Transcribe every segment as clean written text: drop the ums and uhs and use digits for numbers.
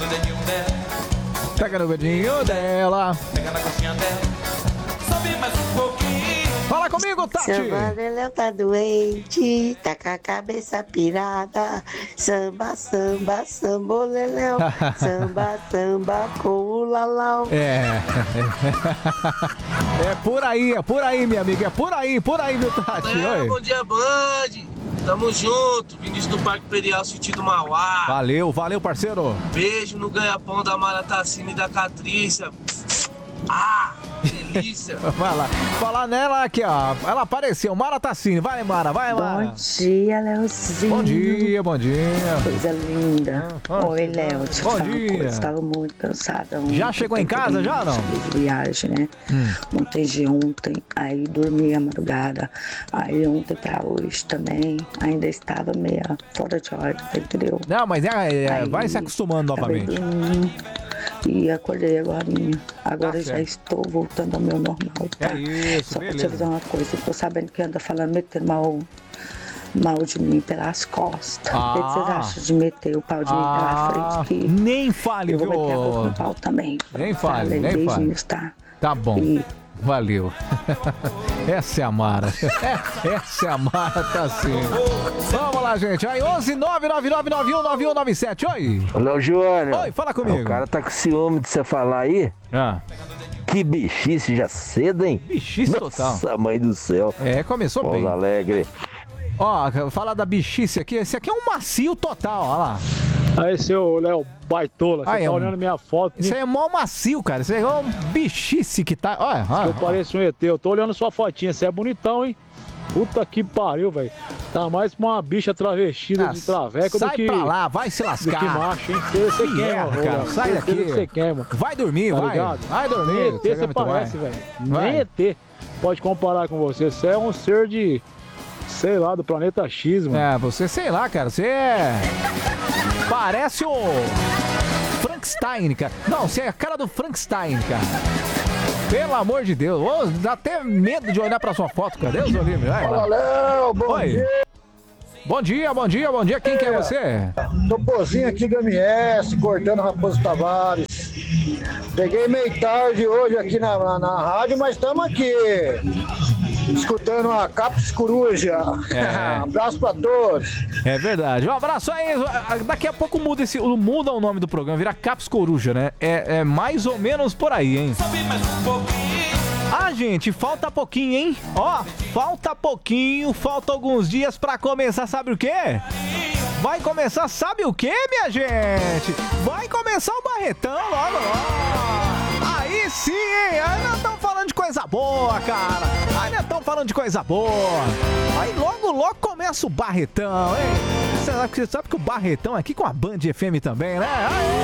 Pega no dedinho dela. Pega na coxinha dela. Sobe mais um pouquinho. Fala comigo, Tati. Seu Vanderleu tá doente, tá com a cabeça pirada. Samba, samba, samboleléu. Samba, samba, com o lalau. É por aí, minha amiga. É por aí, viu, Tati? Oi. Bom dia, Band. Tamo junto. Vinícius do Parque Imperial, sentido Mauá. Valeu, parceiro. Beijo no ganha-pão da Mara Tassini e da Catrícia. Ah, delícia. Vai lá. Falar nela aqui, ó. Ela apareceu. Mara Tassini. Vai, Mara. Bom dia, Leozinho. Bom dia. Coisa linda. Oi, Léo. Te Bom falar uma dia. coisa, estava muito cansada ontem. Já chegou em casa, já, não? De viagem, né? Ontem de ontem, aí dormi a madrugada. Aí ontem pra hoje também, ainda estava meia fora de ordem, entendeu? Não, mas Aí, vai se acostumando acabei novamente. dormindo e acordei agora. Agora Tá já certo. estou voltando ao meu normal, tá? É isso, Só pra te beleza. avisar uma coisa, eu tô sabendo que anda falando, metendo mal de mim pelas costas. O que vocês acham de meter o pau de mim pela frente? Que Nem fale, eu vou meter a boca viu? no pau também. Nem fale, nem Beijinhos, fale. tá? Tá bom. E Valeu. Essa é a Mara. Essa é a Mara Tassini. Vamos lá, gente. Aí, 11 999919197. Oi. Léo Júnior. Oi, fala comigo. O cara tá com ciúme de você falar aí. Que bichice já cedo, hein? Bichice total. Nossa, mãe do céu. É, começou Pouso bem. Alegre. Ó, falar da bichice aqui. Esse aqui é um macio total, ó lá. Aí, seu Léo Baitola, você tá olhando minha foto. Isso aí é mó macio, cara. Isso aí é um bichice que tá. Olha, Eu pareço um ET, eu tô olhando sua fotinha, você é bonitão, hein? Puta que pariu, velho. Tá mais pra uma bicha travestida de traveco do que... Sai pra lá, vai se lascar. Do que macho, hein? Você Que queima, merda, cara. Sai daqui. Você queima. Vai dormir, Tá vai. ligado? Vai dormir. Nem ET você parece, velho. Nem ET pode comparar com você. Você é um ser de... sei lá, do planeta X, mano. É, você, sei lá, cara. Você parece o Frankenstein, cara. Não, você é a cara do Frankenstein, cara. Pelo amor de Deus. Ô, dá até medo de olhar pra sua foto, cara. Deus do livre. Vai, Fala, Léo, bom dia. Bom dia, bom dia, bom dia. Quem que é você? Topozinho aqui do MS, cortando Raposo Tavares. Peguei meio tarde hoje aqui na rádio, mas estamos aqui. Escutando a Capos Coruja. Abraço pra todos. É verdade. Um abraço aí. Daqui a pouco muda o nome do programa, vira Capos Coruja, né? É mais ou menos por aí, hein? Ah, gente, falta pouquinho, hein? Ó, falta pouquinho, falta alguns dias pra começar, sabe o quê? Vai começar, sabe o quê, minha gente? Vai começar o Barretão logo, logo. Aí sim, hein? Ainda estão falando de coisa boa, cara. Ainda estão falando de coisa boa. Aí logo começa o Barretão, hein? Você sabe que o Barretão é aqui com a Band FM também, né?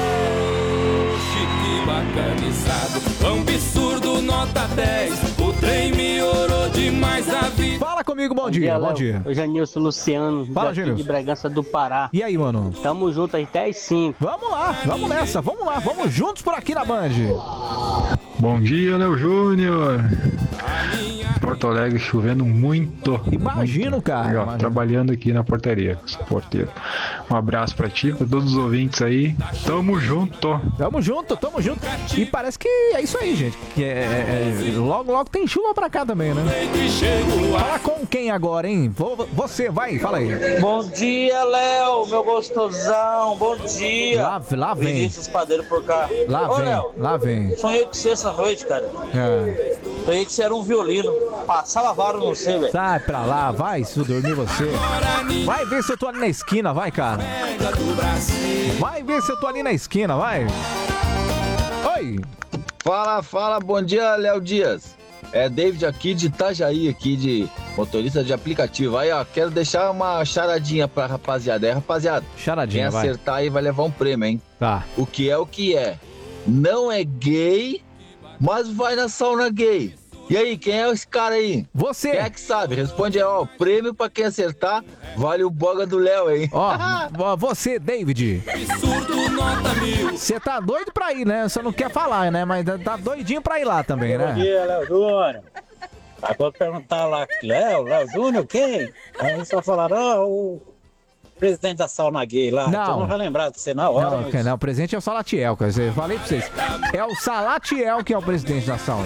Chique bacanizado, absurdo nota 10. O trem me orou demais a vida. Fala comigo, bom dia, bom dia. Eu Janilson Luciano, Fala, daqui Janilson. de Bragança do Pará. E aí, mano? Tamo junto às 10h05. Vamos lá, vamos nessa, vamos lá, vamos juntos por aqui na Band. Bom dia, Léo Júnior. Porto Alegre chovendo muito. Imagino, muito. cara. Legal, Imagino. trabalhando aqui na portaria, sou porteiro. Um abraço pra ti, pra todos os ouvintes aí. Tamo junto. Tamo junto, tamo junto. E parece que é isso aí, gente. Que logo tem chuva pra cá também, né? Fala com quem agora, hein? Você, vai, fala aí. Bom dia, Léo, meu gostosão. Bom dia. Lá vem. Vinícius Padeiro por cá. Lá Ô, vem, Léo, lá vem. sonhei com você essa noite, cara. Sonhei que você era um violino. Passava vara no você, velho. Sai pra lá, vai se dormir você. Vai ver se eu tô ali na esquina, vai, cara. Vai ver se eu tô ali na esquina, vai. Oi. Fala, bom dia, Léo Dias. É David aqui de Itajaí, aqui de motorista de aplicativo. Aí, ó, quero deixar uma charadinha pra rapaziada. Rapaziada, charadinha, quem acertar aí vai levar um prêmio, hein? Tá. O que é? Não é gay, mas vai na sauna gay. E aí, quem é esse cara aí? Você. Quem é que sabe? Responde aí, ó. Prêmio pra quem acertar, vale o boga do Léo, hein? Ó, você, David. Você tá doido pra ir, né? Você não quer falar, né? Mas tá doidinho pra ir lá também, né? Bom dia, Léo Júnior. Agora perguntar lá, Léo Júnior, quem? Aí só falaram, presidente da sauna gay lá. Não. Então não vai lembrar de você na hora. Não, mas... não, o presidente é o Salatiel, cara. Eu falei pra vocês. É o Salatiel que é o presidente da sauna.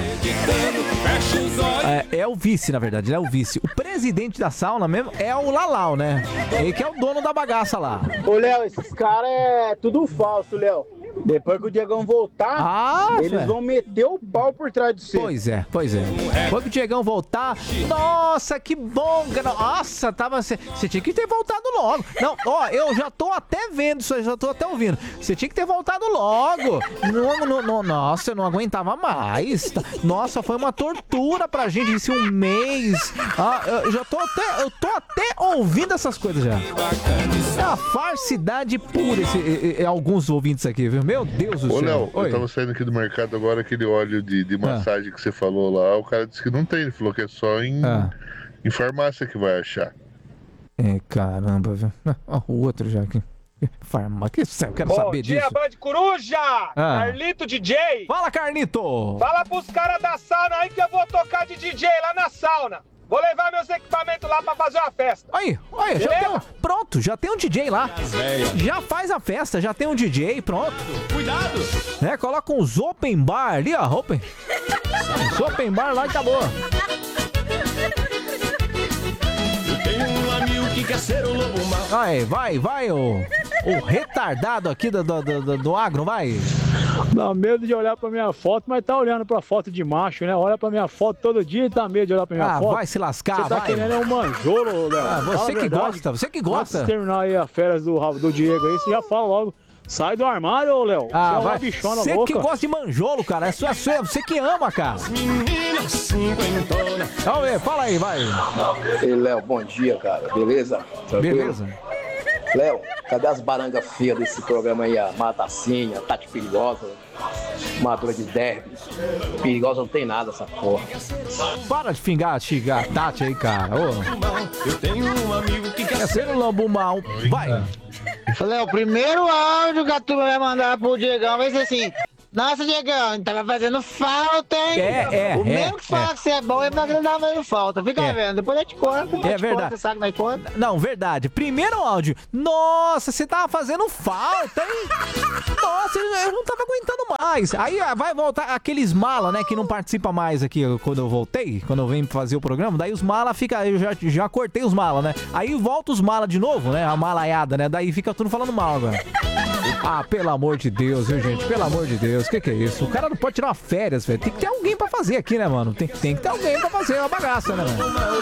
É o vice, na verdade, é o vice. O presidente da sauna mesmo é o Lalau, né? Ele que é o dono da bagaça lá. Ô, Léo, esses caras é tudo falso, Léo. Depois que o Diegão voltar, eles vão meter o pau por trás de você. Pois é. Depois que o Diegão voltar, nossa, que bom, cara. Nossa, você tinha que ter voltado logo. Não, ó, eu já tô até vendo isso aí, já tô até ouvindo. Você tinha que ter voltado logo. Não, nossa, eu não aguentava mais. Nossa, foi uma tortura pra gente esse um mês. Eu tô até ouvindo essas coisas já. É uma farsidade pura alguns ouvintes aqui, viu? Meu Deus do céu. Ô, Léo, eu tava saindo aqui do mercado agora, aquele óleo de massagem que você falou lá, o cara disse que não tem, ele falou que é só em farmácia que vai achar. Caramba, viu? O outro já aqui. Farmácia, eu quero saber disso. Bom dia, Band Coruja! Carlito DJ! Fala, Carlito! Fala pros caras da sauna aí que eu vou tocar de DJ lá na sauna. Vou levar meus equipamentos lá pra fazer uma festa. Aí, já tem um DJ lá. Já faz a festa, já tem um DJ, pronto. Cuidado! Coloca uns open bar ali, ó. Uns open bar lá e acabou. Eu tenho um amigo que quer ser o lobo mau. Aí, vai, o retardado aqui do agro, vai. Dá medo de olhar pra minha foto, mas tá olhando pra foto de macho, né? Olha pra minha foto todo dia e tá medo de olhar pra minha foto. Vai se lascar, Você tá querendo um manjolo, Léo. Você que gosta. Antes de terminar aí as férias do Diego aí, você já fala logo. Sai do armário, ô, Léo. Você é uma bichona louca. Você que gosta de manjolo, cara. É você que ama, cara. Vamos ver, fala aí, vai. Ei, Léo, bom dia, cara. Beleza? Tranquilo? Beleza. Léo, cadê as barangas feias desse programa aí? A Matacinha, Tati Perigosa, Madura de Derby. Perigosa não tem nada essa porra. Para de xingar Tati aí, cara. Eu tenho um amigo que quer ser um lobo mau. Vai. Léo, o primeiro áudio que a turma vai mandar pro Diegão vai ser assim: nossa, Diegão, tava fazendo falta, hein? O mesmo que fala que você é bom é pra que não tava fazendo falta. Fica vendo, depois eu te conto. Verdade. Você sabe que nós conta? Não, verdade. Primeiro áudio. Nossa, você tava fazendo falta, hein? Nossa, eu não tava aguentando mais. Aí vai voltar aqueles mala, né, que não participa mais aqui quando eu voltei, quando eu venho fazer o programa. Daí os mala fica, eu já cortei os mala, né? Aí volta os mala de novo, né? A malaiada, né? Daí fica tudo falando mal agora. Pelo amor de Deus, viu, gente? Pelo amor de Deus. O que é isso? O cara não pode tirar uma férias, velho. Tem que ter alguém pra fazer aqui, né, mano? Tem que ter alguém pra fazer uma bagaça, né,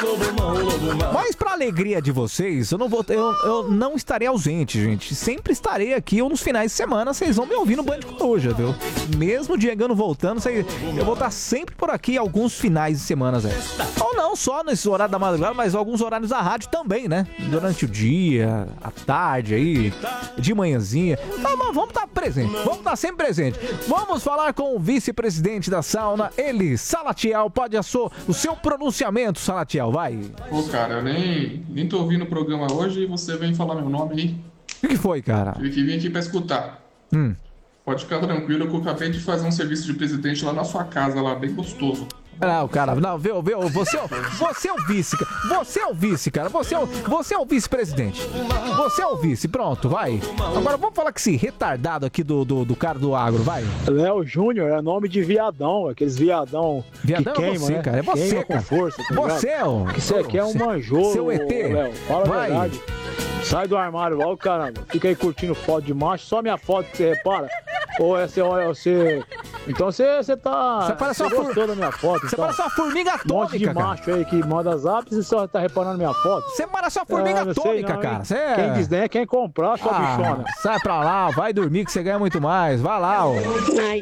mano? Mas pra alegria de vocês, eu não estarei ausente, gente. Sempre estarei aqui, ou nos finais de semana, vocês vão me ouvir no Band Coruja, viu? Mesmo o Diegano voltando, eu vou estar sempre por aqui alguns finais de semana, velho. Ou não só nesse horário da madrugada, mas alguns horários da rádio também, né? Durante o dia, à tarde aí, de manhãzinha. Mas vamos estar presente, vamos estar sempre presente. Vamos falar com o vice-presidente da sauna, ele, Salatiel. Pode o seu pronunciamento, Salatiel, vai. Pô, cara, eu nem tô ouvindo o programa hoje e você vem falar meu nome aí. O que foi, cara? Tive que vir aqui pra escutar. Pode ficar tranquilo que eu acabei de fazer um serviço de presidente lá na sua casa, lá, bem gostoso. Não, cara, não, viu, você é o vice, cara. Você é o vice, cara. Você é o vice-presidente. Você é o vice, pronto, vai. Agora vamos falar com esse retardado aqui do cara do agro, vai. Léo Júnior é nome de viadão, aqueles viadão que queima, é você, né? cara. É você, queima cara. Com força, tá você é o... Isso aqui é um manjolo, seu ET. Léo. Fala vai. a verdade. Sai do armário logo, caramba. Fica aí curtindo foto de macho. Só minha foto que você repara. Ou você... Então você tá... Você parece uma gostou da minha foto. Você então. parece uma formiga atômica, Um monte de macho aí que manda zap e só tá reparando minha foto. Você parece uma formiga atômica, não, cara. Quem desdenha é quem comprar, sua bichona. Sai pra lá, vai dormir que você ganha muito mais. Vai lá, ó. Ai,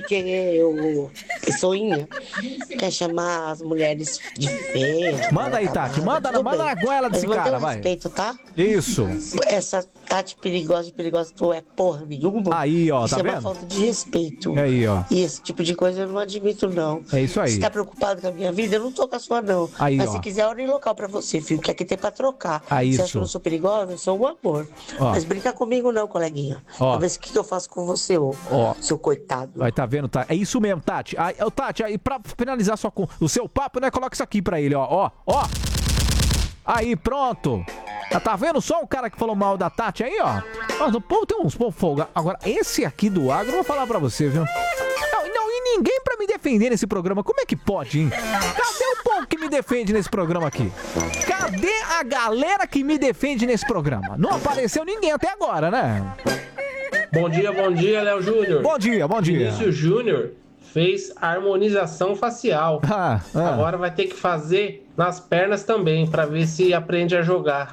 o Pessoinha quer chamar as mulheres de feia. Manda aí, Tati. Manda na goela desse cara, vai. Respeito, tá? Isso. Essa Tati perigosa tu é porra nenhuma. Aí, ó, isso tá é vendo? uma falta de respeito. Aí, ó. E esse tipo de coisa eu não admito, não. É isso aí. Você tá preocupado com a minha vida? Eu não tô com a sua, não. Aí, mas ó. se quiser, hora em local pra você, filho, que aqui tem pra trocar. Aí, você acha que eu não sou perigosa? Eu sou um amor. Ó. Mas brinca comigo não, coleguinha. Ó. Pra ver o que eu faço com você, seu coitado. Vai, tá vendo, Tati? É isso mesmo, Tati. Tati, aí pra finalizar o seu papo, né? Coloca isso aqui pra ele, ó. Aí, pronto. Tá vendo só o cara que falou mal da Tati aí, ó? Mas o povo tem uns povos folgados. Agora, esse aqui do agro, eu vou falar pra você, viu? Não, e ninguém pra me defender nesse programa. Como é que pode, hein? Cadê o povo que me defende nesse programa aqui? Cadê a galera que me defende nesse programa? Não apareceu ninguém até agora, né? Bom dia, Léo Júnior. Bom dia. Vinícius Júnior fez harmonização facial. Agora vai ter que fazer nas pernas também, pra ver se aprende a jogar.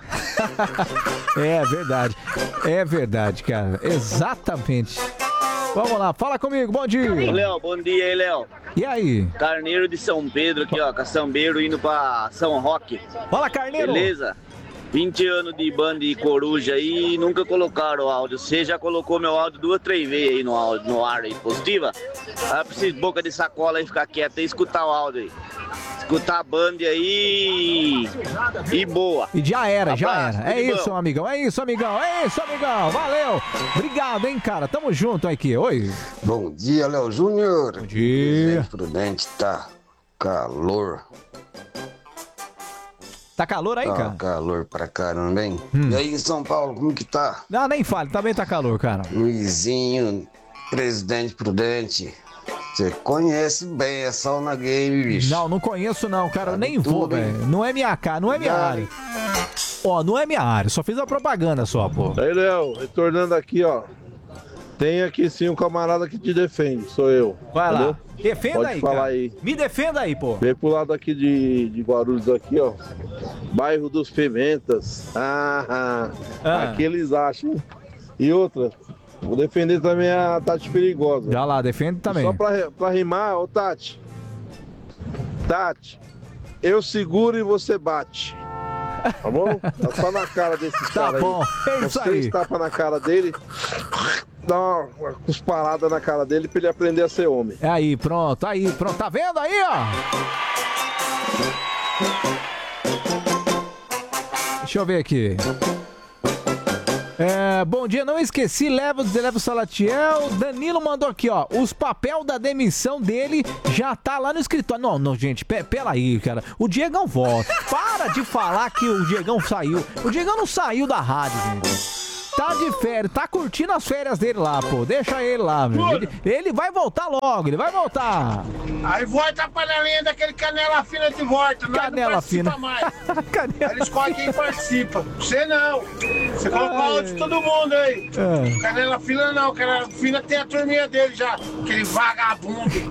É verdade, cara. Exatamente. Vamos lá, fala comigo, bom dia. Léo, bom dia aí, Léo. E aí? Carneiro de São Pedro aqui, ó, caçambeiro indo pra São Roque. Fala, Carneiro. Beleza? 20 anos de banda e coruja aí e nunca colocaram o áudio. Você já colocou meu áudio 2, 3 vezes aí no ar aí, positiva? Aí precisa boca de sacola aí ficar quieto e escutar o áudio aí. Escutar a banda aí e boa. E já era. É isso, bom. amigão. Valeu. Obrigado, hein, cara. Tamo junto aqui. Oi. Bom dia, Léo Júnior. Bom dia. Prudente, tá calor. Tá calor aí, cara? Calor pra caramba, hein? E aí, São Paulo, como que tá? Não, nem fale. Também tá calor, cara. Luizinho, presidente Prudente. Você conhece bem a sauna game, bicho. Não conheço não, cara. Eu nem vou, velho. Não é minha cara, não é minha área. Ó, não é minha área. Só fiz a propaganda só, pô. Aí, Léo, retornando aqui, ó. Tem aqui sim um camarada que te defende, sou eu. Vai entendeu? lá. Defenda Pode aí, falar cara. aí. Me defenda aí, pô. Vem pro lado aqui de Guarulhos aqui, ó. Bairro dos Pimentas. Aqui eles acham, hein? E outra, vou defender também a Tati Perigosa. Já lá, defende também. Só pra rimar, ô Tati. Tati, eu seguro e você bate. Tá bom? Tá só na cara desse cara aí. Tá bom, é isso aí. Tapa na cara dele, dá uma cusparada na cara dele pra ele aprender a ser homem. É aí, pronto. Tá vendo aí, ó? Deixa eu ver aqui. Bom dia, não esqueci, leva o Salatiel. Danilo mandou aqui, ó. Os papel da demissão dele já tá lá no escritório. Não, gente, pera aí, cara. O Diegão volta. Para de falar que o Diegão saiu. O Diegão não saiu da rádio, gente. Tá de férias, tá curtindo as férias dele lá, pô. Deixa ele lá, velho. Ele vai voltar logo, ele vai voltar. Aí volta a panelinha daquele canela fina de volta, Canela não participa fina. mais. Aí ele escolhe quem participa. Você não. Você colocou áudio de todo mundo aí. Canela fina não, canela fina tem a turminha dele já. Aquele vagabundo.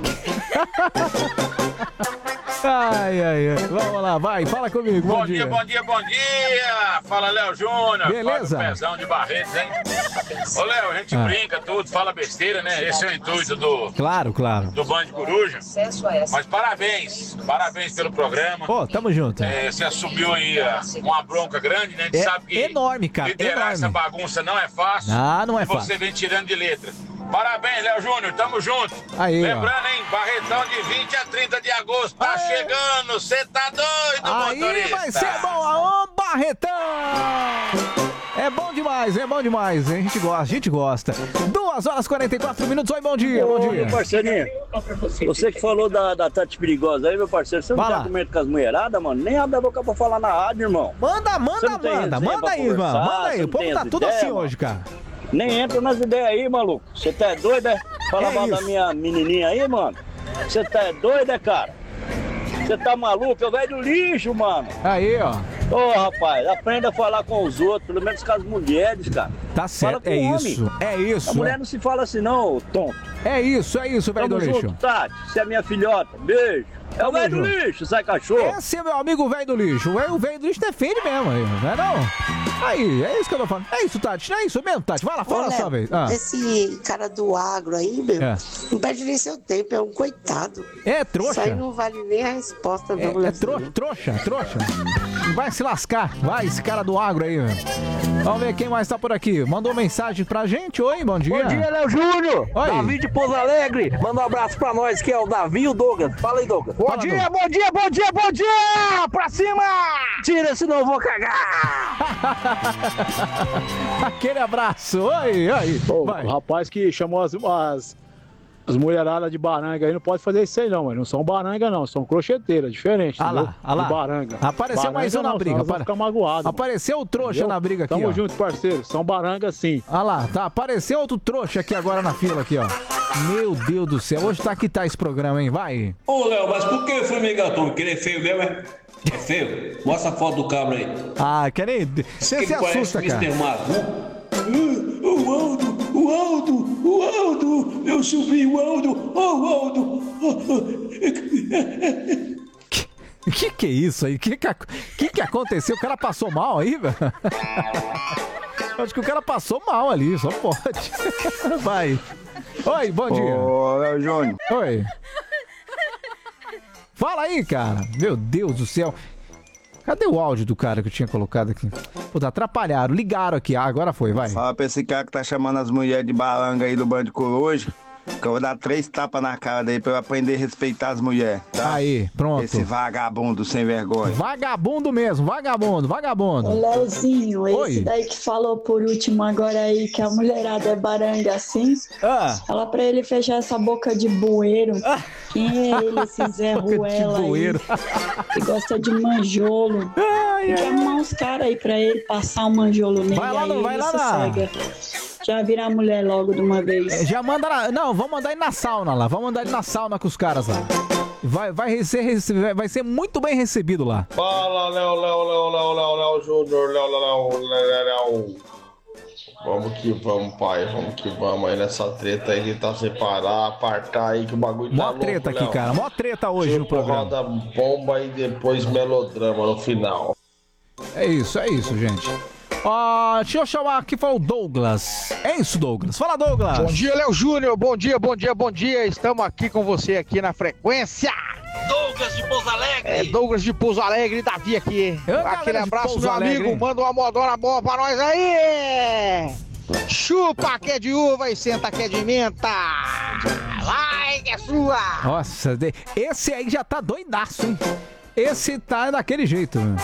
Ai. Vamos lá, vai, fala comigo. Bom dia. Bom dia. Fala, Léo Júnior. Beleza? Fala, Pezão de Barretos, hein? Ô, Léo, a gente brinca tudo, fala besteira, né? Esse é o intuito do... Claro. Do Band Coruja. Mas parabéns pelo programa. Pô, tamo junto. Você assumiu aí uma bronca grande, né? A gente sabe que enorme, cara, liderar essa bagunça não é fácil. Não é fácil. Você vem tirando de letra. Parabéns, Léo Júnior, tamo junto. Aí, lembrando, hein, Barretão de 20 a 30 de agosto, tá chegando, cê tá doido, motorista. Aí vai ser bom, aô, Barretão! É bom demais, a gente gosta. 2h44. Oi, bom dia. Meu parceirinho, você que falou da Tati Perigosa aí, meu parceiro, você não tem argumento com as mulheradas, mano? Nem abre a boca pra falar na rádio, irmão. Manda aí, mano. Manda aí, o povo tá tudo assim hoje, cara. Nem entra nas ideias aí, maluco. Você tá doido, é? Fala mal da minha menininha aí, mano. Você tá doido, é, cara? Você tá maluco? É o velho do lixo, mano. Aí, ó. Ô, rapaz, aprenda a falar com os outros, pelo menos com as mulheres, cara. Tá certo, é isso. A mulher não se fala assim, não, tonto. É isso, velho do lixo. Junto, Tati. Você é minha filhota. Beijo. É o velho do lixo, sai cachorro. Esse é meu amigo velho do lixo. O velho do lixo defende mesmo, aí, não é não? Aí, é isso que eu tô falando. É isso, Tati, não é isso mesmo, Tati? Vai lá, fala sua vez. Esse cara do agro aí, meu, não perde nem seu tempo, é um coitado. É trouxa. Isso aí não vale nem a resposta, não. Trouxa. Vai se lascar, vai, esse cara do agro aí, meu. Vamos ver quem mais tá por aqui. Mandou mensagem pra gente. Oi, bom dia. Bom dia, Léo Júnior. Oi. Davi de Pouso Alegre. Manda um abraço pra nós, que é o Davi e o Douglas. Fala aí, Douglas. Bom dia. Pra cima! Tira, senão eu vou cagar. Aquele abraço. Oi. O rapaz que chamou as As mulheradas de baranga aí não pode fazer isso aí não, mas não são baranga não, são crocheteiras, diferentes, lá. De baranga. Apareceu baranga mais um na briga. Vão ficar magoado. Apareceu o trouxa entendeu? na briga aqui, Tamo junto, parceiro, são baranga sim. Ah lá, tá, apareceu outro trouxa aqui agora na fila aqui, ó. Meu Deus do céu, hoje tá que tá esse programa, hein, vai. Ô, Léo, mas por que o formiga atômica? Ele é feio mesmo, é? É feio? Mostra a foto do cabra aí. Ah, quer nem... Você se assusta, cara. Mr. Magoo. O Aldo, eu subi o Aldo, o Aldo. Que é isso aí? Que aconteceu? O cara passou mal aí, velho? Acho que o cara passou mal ali, só pode. Vai. Oi, bom dia. Ô, Léo Júnior. Oi. Fala aí, cara. Meu Deus do céu. Cadê o áudio do cara que eu tinha colocado aqui? Pô, atrapalharam, ligaram aqui. Ah, agora foi, vai. Fala pra esse cara que tá chamando as mulheres de balanga aí do Band Coruja, que eu vou dar 3 tapas na cara dele pra eu aprender a respeitar as mulheres, tá? Aí, pronto. Esse vagabundo sem vergonha. Vagabundo mesmo, vagabundo. Ô, Léozinho, esse Oi. daí que falou por último agora aí que a mulherada é baranga assim, fala pra ele fechar essa boca de bueiro. Quem é ele, esse Zé Ruela aí? Que gosta de manjolo. Tem que arrumar uns caras aí pra ele passar um manjolo nele. Vai lá, aí vai ele lá, sossega. Já virar mulher logo de uma vez. Já manda lá. Não, vamos mandar ele na sauna lá. Vamos mandar ele na sauna com os caras lá. Vai ser muito bem recebido lá. Fala, Léo Júnior, Léo. Vamos que vamos, pai, vamos que vamos aí nessa treta aí que tá sem parar, apartar aí que o bagulho tá louco, Mó treta aqui, Léo. cara. Mó treta hoje no programa. Roda bomba e depois melodrama no final. É isso, gente. Deixa eu chamar aqui, foi o Douglas. É isso, Douglas. Fala, Douglas. Bom dia, Léo Júnior. Bom dia. Estamos aqui com você aqui na frequência. Douglas de Pouso Alegre. É Douglas de Pouso Alegre, Davi aqui. Aquele abraço, meu amigo. Manda uma modona boa pra nós aí. Chupa que é de uva e senta que é de menta. Vai que é sua. Nossa, esse aí já tá doidaço, hein? Esse tá daquele jeito, né?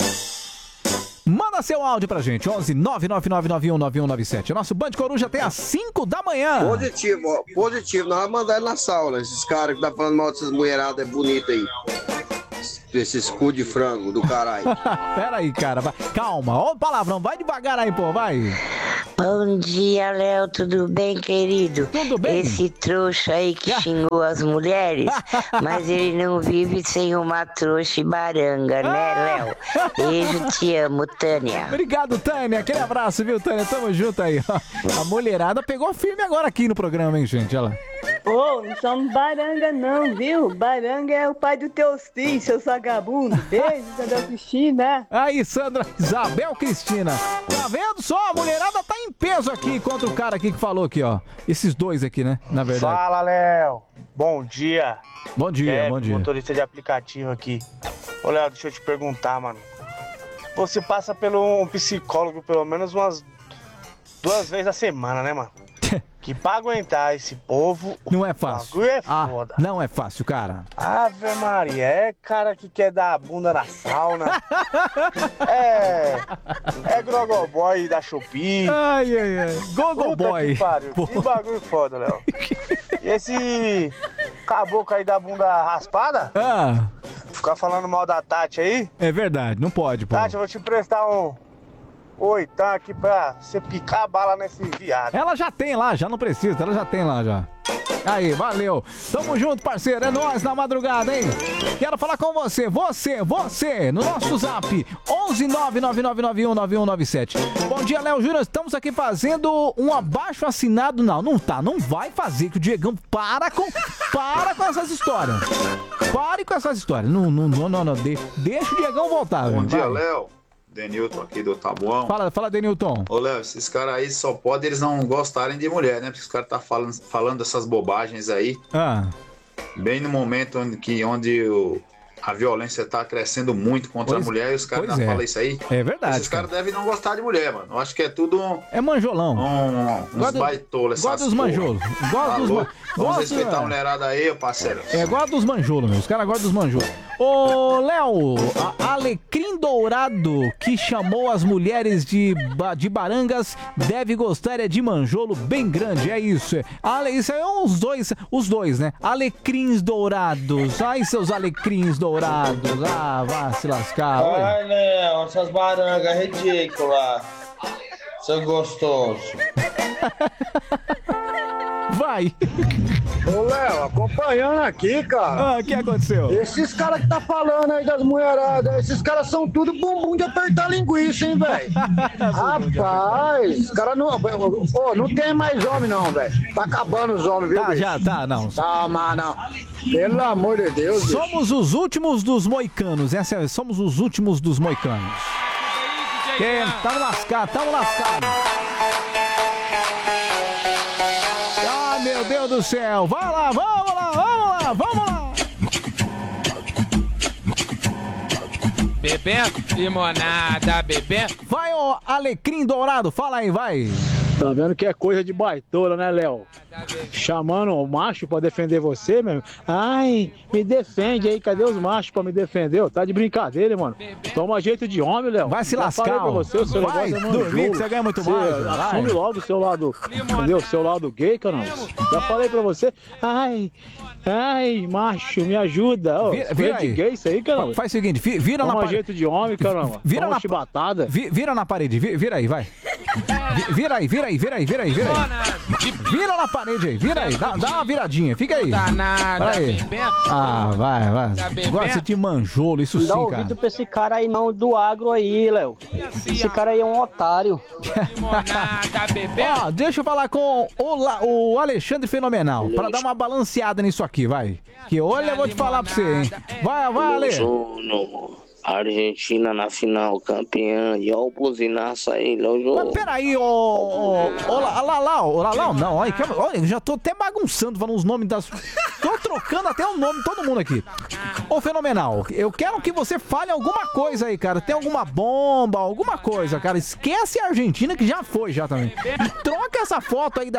Manda seu áudio pra gente, 11 999919197. Nosso Band Coruja tem às 5 da manhã. Positivo. Nós vamos mandar ele na sauna. Esses caras que tá falando mal dessas mulheradas bonitas aí. Esses cu de frango do caralho. Pera aí, cara. Calma. Ó o palavrão. Vai devagar aí, pô. Vai. Bom dia, Léo. Tudo bem, querido? Tudo bem. Esse trouxa aí que xingou as mulheres, mas ele não vive sem uma trouxa e baranga, né, Léo? Beijo, te amo, Tânia. Obrigado, Tânia. Aquele abraço, viu, Tânia? Tamo junto aí. A mulherada pegou firme agora aqui no programa, hein, gente? Olha lá. Ô, não somos baranga não, viu? Baranga é o pai do teu filho, seu vagabundo. Beijo, Isabel Cristina. Aí, Sandra Isabel Cristina. Tá vendo só? A mulherada tá em peso aqui contra o cara aqui que falou aqui, ó. Esses dois aqui, né? Na verdade. Fala, Léo. Bom dia. Bom dia, bom dia. Motorista de aplicativo aqui. Ô, Léo, deixa eu te perguntar, mano. Você passa pelo um psicólogo pelo menos umas 2 vezes a semana, né, mano? Que pra aguentar esse povo... Não é fácil. O bagulho é foda. Não é fácil, cara. Ave Maria, é cara que quer dar a bunda na sauna. É Grogoboy da Shopee. Ai. Gogoboy. Que pariu. Que bagulho foda, Léo. E esse caboclo aí da bunda raspada? Ficar falando mal da Tati aí? É verdade, não pode, pô. Tati, eu vou te emprestar um... Oi, tá aqui pra você picar a bala nesse viado. Ela já tem lá, já não precisa, ela já tem lá já. Aí, valeu. Tamo junto, parceiro. É nóis na madrugada, hein? Quero falar com você, no nosso zap, 11 999919197. Bom dia, Léo Júnior. Estamos aqui fazendo um abaixo assinado. Não vai fazer, que o Diegão para com essas histórias. Pare com essas histórias. Não. Deixa o Diegão voltar. Bom dia, vai. Léo. Denilton aqui do Tabuão. Fala, Denilton. Ô, Léo, esses caras aí só podem eles não gostarem de mulher, né? Porque os caras tá falando essas bobagens aí. Bem no momento onde A violência tá crescendo muito contra a mulher e os caras não falam isso aí. É verdade. Esses caras devem não gostar de mulher, mano. Eu acho que é tudo É manjolão. uns baitolas. Gosta dos manjolos. Vamos respeitar a mulherada aí, parceiro. É, gosta dos manjolos, meu. Os caras gostam dos manjolos. Ô, Léo, a Alecrim Dourado, que chamou as mulheres de barangas, deve gostar de manjolo bem grande, é isso. Isso aí é os dois, né? Alecrins dourados. Ai, seus alecrins dourados. Ah, vá se lascar. Ai, Léo, essas barangas ridículas. Seu gostoso. Vai. Ô, Léo, acompanhando aqui, cara. O que aconteceu? Esses caras que tá falando aí das mulheradas, esses caras são tudo bumbum de apertar linguiça, hein, velho? Rapaz, os caras não... Pô, não tem mais homem, não, velho. Tá acabando os homens, viu, bicho? Já tá, não. Tá, mas não. Pelo amor de Deus, bicho. Somos os últimos dos moicanos. Somos os últimos dos moicanos. Tamo lascado. Ah, meu Deus do céu. Vai lá, vamos lá. Bebendo limonada, bebendo. Vai, ó, Alecrim Dourado, fala aí, vai. Tá vendo que é coisa de baitola, né, Léo? Chamando o macho pra defender você, meu. Ai, me defende aí, cadê os machos pra me defender? Ô, tá de brincadeira, hein, mano? Toma jeito de homem, Léo. Vai se lascar, falei pra você, o seu vai negócio é dormir que você ganha muito mais. Assume logo o seu lado, entendeu? O seu lado gay, caramba. Já falei pra você. Ai, macho, me ajuda. Vira aí. Gay isso aí, caramba. Faz o seguinte, vira na parede. Jeito de homem, caramba. Vira na chibatada. Vira na parede, vira aí, vai. Vira aí. Vira na parede aí, vira aí. Dá uma viradinha, fica aí. Danada, vai. Gosta de manjolo, isso sim, cara. Não dá ouvido pra esse cara aí não, do agro aí, Léo. Esse cara aí é um otário. Ó, deixa eu falar com o Alexandre Fenomenal, pra dar uma balanceada nisso aqui, vai. Que olha, eu vou te falar pra você, hein. Vai, Ale. Argentina na final, campeã. E ó o buzinaço aí, Léo. Mas peraí, Lalau, não, olha, eu já tô até bagunçando, falando os nomes das... Tô trocando até o nome de todo mundo aqui. Ô, Fenomenal, eu quero que você fale alguma coisa aí, cara. Tem alguma bomba, alguma coisa, cara. Esquece a Argentina, que já foi, já também. E troca essa foto aí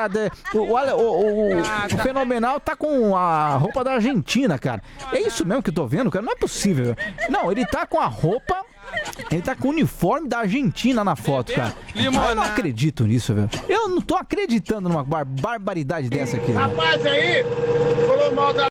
o Fenomenal tá com a roupa da Argentina, cara. É isso mesmo que eu tô vendo, cara? Não é possível. Não, ele tá com a roupa... Ele tá com o uniforme da Argentina na foto, cara. Eu não acredito nisso, velho. Eu não tô acreditando numa barbaridade dessa aqui. Rapaz, aí, falou mal da...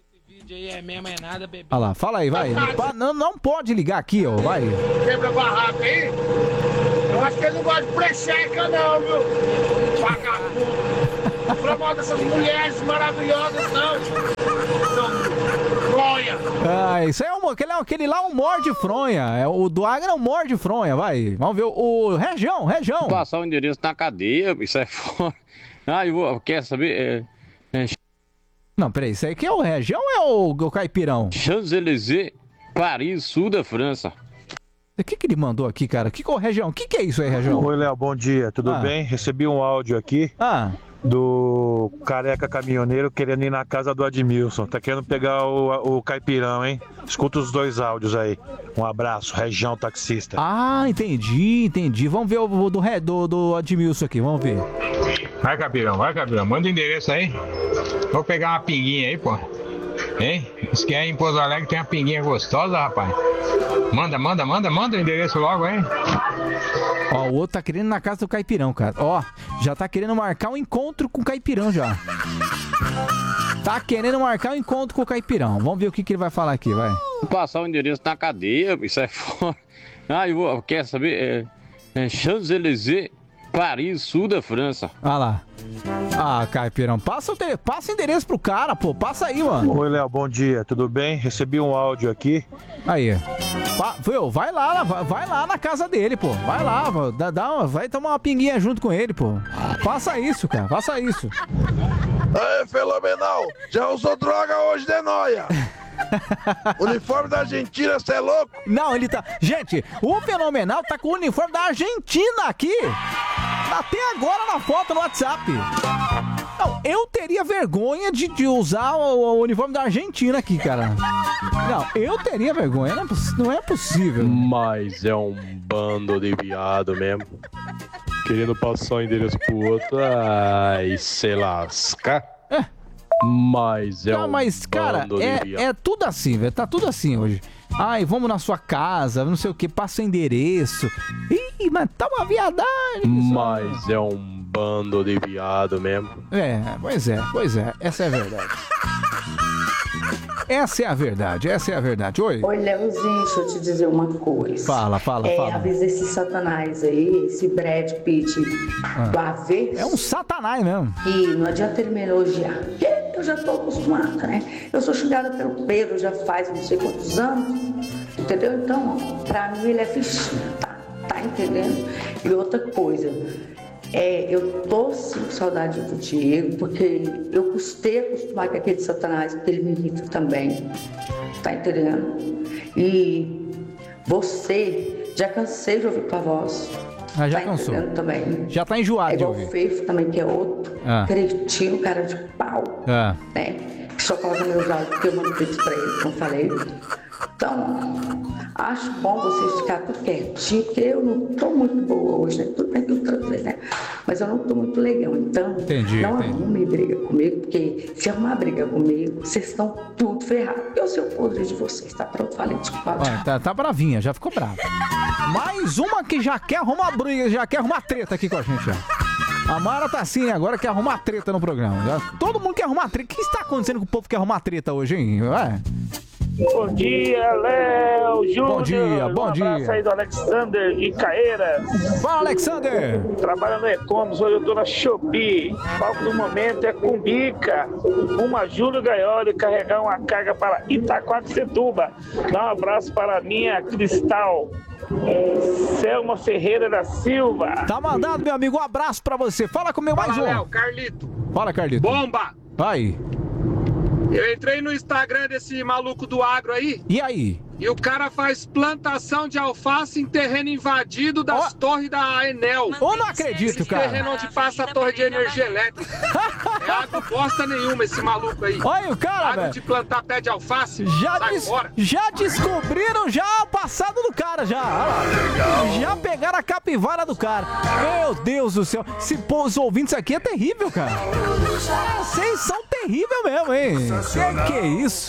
Olha lá, fala aí, vai. Não pode ligar aqui, ó, vai. Quebra barraca aí? Eu acho que ele não gosta de precheca, não, viu? Vagabundo. Falou mal dessas mulheres maravilhosas, não. Fronha. Isso aí é aquele lá, um morde fronha. O do Agra é um morde fronha, vai. Vamos ver o Região. Vou passar o endereço na cadeia, isso é foda. Quer saber? Não, peraí, isso aí que é o Região ou é o Caipirão? Champs-Élysées, Paris, sul da França. O que ele mandou aqui, cara? O Região? O que é isso aí, Região? Oi, Léo, bom dia, tudo bem? Recebi um áudio aqui do careca caminhoneiro querendo ir na casa do Admilson. Tá querendo pegar o Caipirão, hein? Escuta os dois áudios aí. Um abraço, Região Taxista. Ah, entendi. Vamos ver o do Admilson aqui, vamos ver. Vai, Caipirão, manda o endereço aí. Vou pegar uma pinguinha aí, pô. Hein? Diz que aí em Pouso Alegre tem uma pinguinha gostosa, rapaz. Manda o endereço logo, hein? Ó, o outro tá querendo ir na casa do Caipirão, cara. Ó, já tá querendo marcar um encontro com o Caipirão já. Tá querendo marcar um encontro com o Caipirão. Vamos ver o que ele vai falar aqui, vai. Vou passar o endereço na cadeia, isso é foda. Quer saber? Champs-Élysées, Paris, sul da França. Ah lá. Caipirão, passa o endereço pro cara, pô. Passa aí, mano. Oi, Léo, bom dia, tudo bem? Recebi um áudio aqui. Aí. Vai lá na casa dele, pô. Vai lá, vai tomar uma pinguinha junto com ele, pô. Faça isso, cara, faça isso. Aê, Fenomenal, já usou droga hoje de noia? Uniforme da Argentina, você é louco? Não, ele tá... Gente, o Fenomenal tá com o uniforme da Argentina aqui. Até agora na foto no WhatsApp. Não, eu teria vergonha de usar o uniforme da Argentina aqui, cara. Não, eu teria vergonha, não é possível. Mas é um bando de viado mesmo. Querendo passar o endereço pro outro, ai, se lascar. Mas é mas, cara, bando de viado. É tudo assim, velho. Tá tudo assim hoje. Ai, vamos na sua casa, não sei o que, passa o endereço. Ih, mas tá uma viadagem. Mas é um bando de viado mesmo. Pois é, essa é a verdade. Essa é a verdade. Oi? Oi, Leozinho, deixa eu te dizer uma coisa. Fala. Avisa esse satanás aí, esse Brad Pitt do avesso. É um satanás mesmo. E não adianta ele me elogiar. Eu já tô acostumada, né? Eu sou xingada pelo Pedro já faz não sei quantos anos. Entendeu? Então, pra mim ele é fichinha, tá entendendo? E outra coisa. Eu tô com saudade do Diego, porque eu custei acostumar com aquele satanás, porque ele me irrita também, tá entendendo? E você, já cansei de ouvir tua voz. Já tá cansou. Também. Já tá enjoado de ouvir. O Feifo também, que é outro, cretino, cara de pau, né? Que só coloca meus áudios, porque eu mando pix pra ele, como falei. Então, acho bom vocês ficarem tudo quietinho, porque eu não tô muito boa hoje, né? Tudo bem que eu transei, né? Mas eu não tô muito legal, então não arrume briga comigo, porque se arrumar briga comigo, vocês estão tudo ferrados. Eu sei o podre de vocês, tá pronto? Falei, desculpa. Tá bravinha, já ficou brava. Mais uma que já quer arrumar briga, já quer arrumar treta aqui com a gente, ó. A Mara tá assim agora, quer arrumar treta no programa. Todo mundo quer arrumar treta. O que está acontecendo com o povo que quer arrumar treta hoje, hein? Bom dia, Léo, Júnior. Bom dia. Um abraço aí do Alexander e Caeira. Fala, Alexander. Trabalhando no E-Commerce, hoje eu tô na Shopee. O palco do momento é Cumbica. Uma Júlio Gaioli carregar uma carga para Itaquaquecetuba. Dá um abraço para a minha Cristal. Selma Ferreira da Silva. Tá mandado, meu amigo. Um abraço pra você. Fala comigo mais um. Léo, Carlito. Fala, Carlito. Bomba. Vai. Eu entrei no Instagram desse maluco do agro aí. E aí? E o cara faz plantação de alface em terreno invadido das torres da Enel. Eu não acredito, cara. Terreno onde passa a torre de energia elétrica. É água bosta nenhuma esse maluco aí. Olha o cara, velho. De plantar pé de alface. Já descobriram já o passado do cara, já. Já pegaram a capivara do cara. Meu Deus do céu. Os ouvintes aqui é terrível, cara. Vocês são terríveis mesmo, hein? Que é isso?